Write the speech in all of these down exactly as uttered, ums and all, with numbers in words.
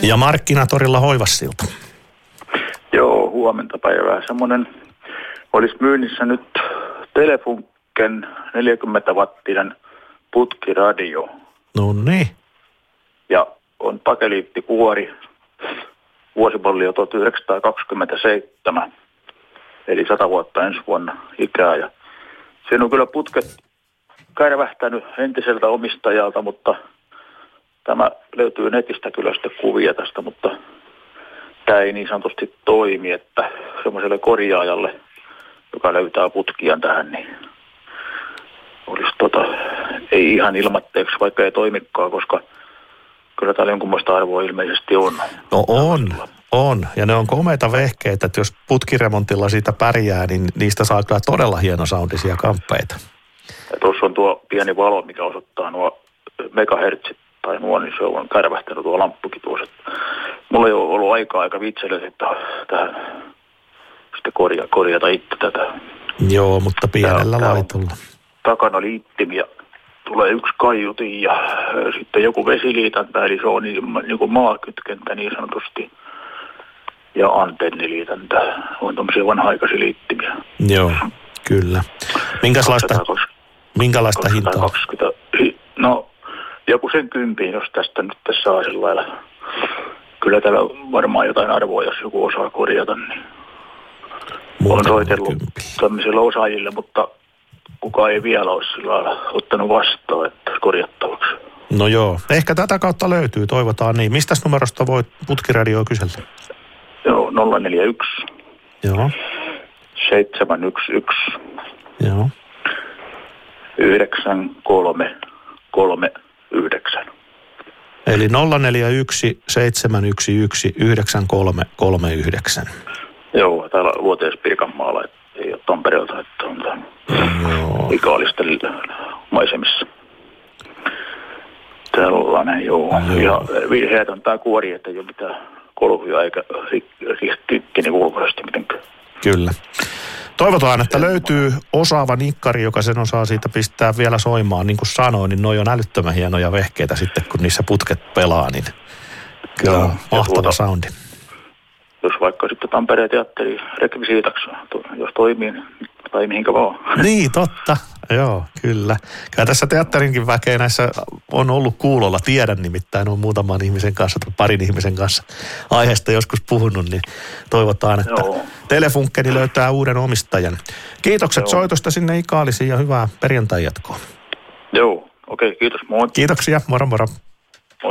Ja Markkinatorilla Hoivassilta. Joo, huomenta päivää. Semmoinen olisi myynnissä nyt Telefunken neljäkymmentä wattinen putkiradio. No niin. Ja on bakeliittikuori. Vuosipalli on tuhatyhdeksänsataakaksikymmentäseitsemän. Eli sata vuotta ensi vuonna ikää. Ja siinä on kyllä putket kärvähtänyt entiseltä omistajalta, mutta tämä löytyy netistä kyllä sitten kuvia tästä, mutta tämä ei niin sanotusti toimi, että semmoiselle korjaajalle, joka löytää putkia tähän, niin olisi tota, ei ihan ilmatteeksi, vaikka ei toimikaan, koska kyllä täällä jonkunlaista arvoa ilmeisesti on. No on, on. Ja ne on komeita vehkeitä, että jos putkiremontilla siitä pärjää, niin niistä saa kyllä todella hienosoundisia kamppeita. Ja tuossa on tuo pieni valo, mikä osoittaa nuo megahertsit tai nuo, niin se on kärvähtänyt tuo lamppukin tuossa. Mulla ei ole ollut aikaa aika vitselle, että tähän sitten korja, korjata itse tätä. Joo, mutta pienellä tää, laitolla. Takana liittimiä. Tulee yksi kaiutin ja sitten joku vesiliitäntä, eli se on niin, niin kuin maakytkentä niin sanotusti. Ja antenniliitäntä. On tommosia vanha-aikaisia liittimiä. Joo, kyllä. Minkälaista, minkälaista hintaa? No, joku sen kympiin, jos tästä nyt saa sillä lailla. Kyllä täällä on varmaan jotain arvoa, jos joku osaa korjata. Niin olen soitellut tämmöisille osaajille, mutta kukaan ei vielä ole sillä lailla ottanut vastaan, että korjattavaksi. No joo, ehkä tätä kautta löytyy, toivotaan niin. Mistäs numerosta voit putkiradioa kysellä? Joo, nolla neljä yksi. Joo. seitsemän yksi yksi. Joo. yhdeksän kolme kolme yhdeksän. Eli nolla neljä yksi seitsemän yksi yksi yhdeksän kolme kolme yhdeksän. Joo, täällä Luoteis-Pirkanmaalla, ei ole Tampereelta, että on tämän ikaalisten maisemissa. Tällainen, joo. joo. Ja virheet on tämä kuori, että ei ole mitään kolhuja eikä rikki niin ulkoisesti mitenkään. Kyllä. Toivotaan, että löytyy osaava nikkari, joka sen osaa siitä pistää vielä soimaan. Niin kuin sanoin, niin noi on älyttömän hienoja vehkeitä sitten, kun niissä putket pelaa, niin kyllä on mahtava tuota, soundi. Jos vaikka sitten Tampereen teatteri rekvisiitaksi, jos toimii, tai mihinkä vaan. Niin, totta. Joo, kyllä. Kyllä tässä teatterinkin väkeä näissä on ollut kuulolla. Tiedän nimittäin, on muutaman ihmisen kanssa tai parin ihmisen kanssa aiheesta joskus puhunut, niin toivotaan, että Joo. Telefunkkeni löytää uuden omistajan. Kiitokset Joo. soitosta sinne Ikaalisiin ja hyvää perjantai jatkoa. Joo, okei, okay, kiitos, moi. Kiitoksia, moro moro. Moi.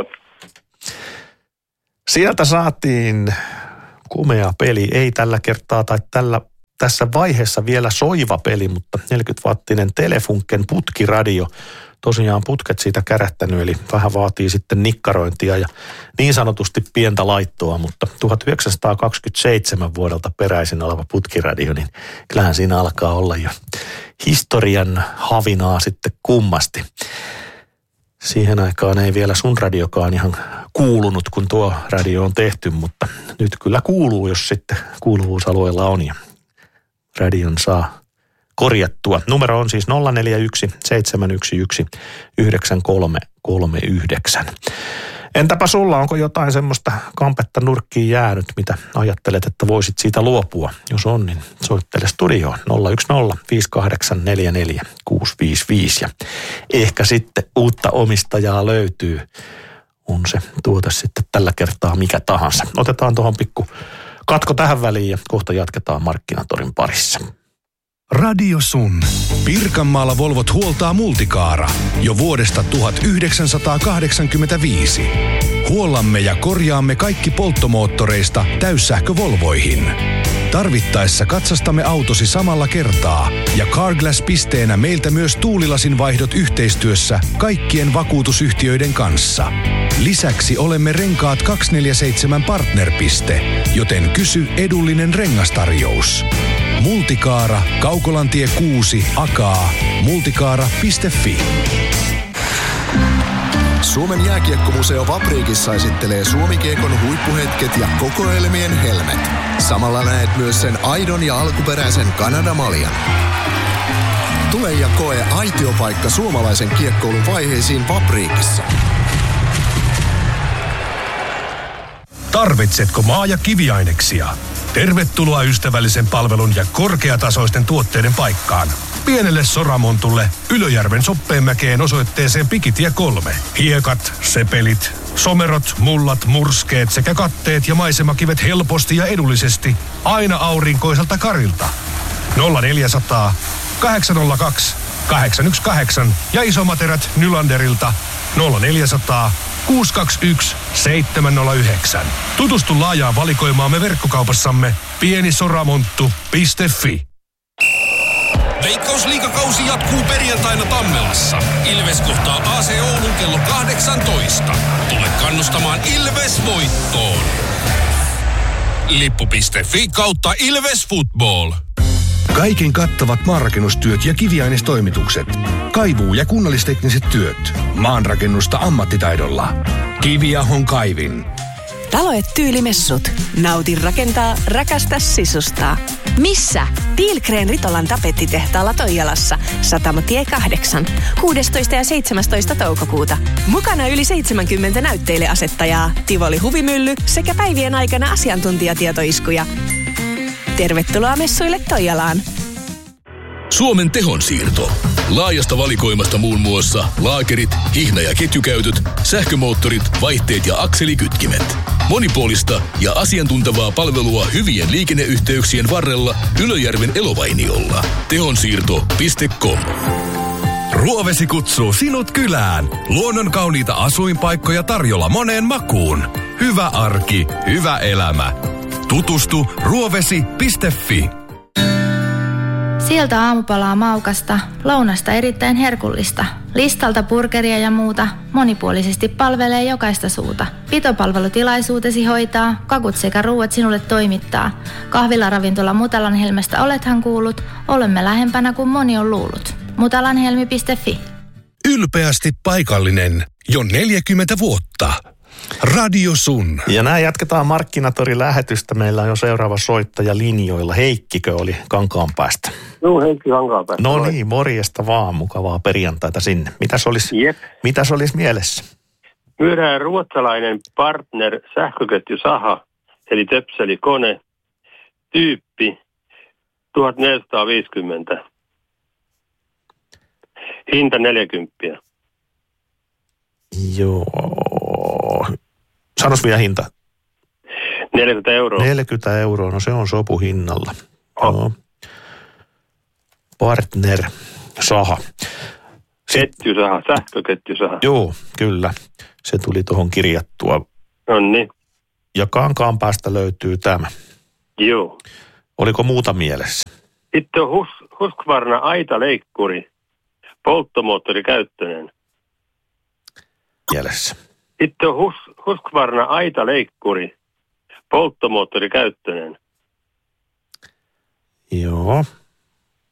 Sieltä saatiin kumea peli, ei tällä kertaa tai tällä tässä vaiheessa vielä soiva peli, mutta neljäkymmentä wattinen Telefunken putkiradio. Tosiaan putket siitä kärähtänyt, eli vähän vaatii sitten nikkarointia ja niin sanotusti pientä laittoa, mutta tuhatyhdeksänsataakaksikymmentäseitsemän vuodelta peräisin oleva putkiradio, niin kyllähän siinä alkaa olla jo historian havinaa sitten kummasti. Siihen aikaan ei vielä sun radiokaan ihan kuulunut, kun tuo radio on tehty, mutta nyt kyllä kuuluu, jos sitten kuuluvuusalueella on ja radion saa korjattua. Numero on siis nolla neljä yksi seitsemän yksi yksi yhdeksän kolme kolme yhdeksän. Entäpä sulla, onko jotain semmoista kampetta nurkkiin jäänyt, mitä ajattelet, että voisit siitä luopua? Jos on, niin soittele studioon nolla yksi nolla viisi kahdeksan neljä neljä kuusi viisi viisi ja ehkä sitten uutta omistajaa löytyy. On se tuote sitten tällä kertaa mikä tahansa. Otetaan tuohon pikku katko tähän väliin ja kohta jatketaan Markkinatorin parissa. Radio Sun. Pirkanmaalla Volvot huoltaa Multicaara jo vuodesta tuhatyhdeksänsataakahdeksankymmentäviisi. Huollamme ja korjaamme kaikki polttomoottoreista täyssähkövolvoihin. Tarvittaessa katsastamme autosi samalla kertaa ja Carglass-pisteenä meiltä myös tuulilasin vaihdot yhteistyössä kaikkien vakuutusyhtiöiden kanssa. Lisäksi olemme Renkaat kaksisataaneljäkymmentäseitsemän partnerpiste, joten kysy edullinen rengastarjous. Multicaara, Kaukolantie kuusi, Akaa, multicaara piste fi. Suomen jääkiekkomuseo Vapriikissa esittelee Suomi-kiekon huippuhetket ja kokoelmien helmet. Samalla näet myös sen aidon ja alkuperäisen Kanadamaljan. Tule ja koe aitiopaikka suomalaisen kiekkoulun vaiheisiin Vapriikissa. Tarvitsetko maa- ja kiviaineksia? Tervetuloa ystävällisen palvelun ja korkeatasoisten tuotteiden paikkaan. Pienelle Soramontulle Ylöjärven Soppeenmäkeen osoitteeseen Pikitie kolme. Hiekat, sepelit, somerot, mullat, murskeet sekä katteet ja maisemakivet helposti ja edullisesti aina aurinkoiselta Karilta. nolla neljäsataa, kahdeksan nolla kaksi, kahdeksan yksi kahdeksan ja isomaterät Nylanderilta nolla neljäsataa, kuusi kaksi yksi, seitsemän nolla yhdeksän. Tutustu laajaan valikoimaamme verkkokaupassamme pienisoramonttu piste fi. Veikkausliigakausi jatkuu perjantaina Tammelassa. Ilves kohtaa A C Oulun kello kahdeksantoista. Tule kannustamaan Ilves voittoon. Lippu piste fi kautta Ilves Football. Kaiken kattavat maanrakennustyöt ja kiviainestoimitukset. Kaivuu- ja kunnallistekniset työt. Maanrakennusta ammattitaidolla. Kiviahon kaivin. Taloet Tyylimessut. Nauti rakentaa, rakasta sisustaa. Missä? Tiilkreen Ritolan tapettitehtaalla Toijalassa. Satamatie kahdeksan. kuudestoista ja seitsemästoista toukokuuta. Mukana yli seitsemänkymmentä näytteileasettajaa, Tivoli Huvimylly sekä päivien aikana asiantuntijatietoiskuja. Tervetuloa messuille Toijalaan. Suomen tehonsiirto. Laajasta valikoimasta muun muassa laakerit, hihna- ja ketjukäytöt, sähkömoottorit, vaihteet ja akselikytkimet. Monipuolista ja asiantuntevaa palvelua hyvien liikenneyhteyksien varrella Ylöjärven Elovainiolla. tehonsiirto piste com. Ruovesi kutsuu sinut kylään. Luonnon kauniita asuinpaikkoja tarjolla moneen makuun. Hyvä arki, hyvä elämä. Tutustu ruovesi piste fi. Sieltä aamupalaa maukasta, lounasta erittäin herkullista. Listalta burgeria ja muuta, monipuolisesti palvelee jokaista suuta. Pitopalvelutilaisuutesi hoitaa, kakut sekä ruuat sinulle toimittaa. Kahvilaravintola Mutalanhelmestä olethan kuullut, olemme lähempänä kuin moni on luullut. mutalanhelmi piste fi. Ylpeästi paikallinen jo neljäkymmentä vuotta. Radio Sun. Ja näin jatketaan Markkinatori-lähetystä. Meillä on jo seuraava soittaja linjoilla. Heikkikö oli Kankaanpäästä? Joo, Heikki Kankaanpäästä. No niin, morjesta vaan. Mukavaa perjantaita sinne. Mitäs olisi, Jep. mitäs olisi mielessä? Myydään ruotsalainen Partner sähköketjusaha, eli töpselikone, tyyppi tuhatneljäsataaviisikymmentä. Hinta neljäkymmentä. Joo. Sanois vielä hinta. neljäkymmentä euroa. neljäkymmentä euroa, no se on sopuhinnalla. Oh. No. Partner saha. Ketjusaha, sähköketjusaha. Joo, kyllä. Se tuli tuohon kirjattua. Nonni. Ja Kankaanpäästä löytyy tämä. Joo. Oliko muuta mielessä? Sitten on hus, Husqvarna aitaleikkuri, polttomoottorikäyttöinen. Mielessä. Sitten on Hus, Husqvarna aitaleikkuri, polttomoottorikäyttöinen. Joo.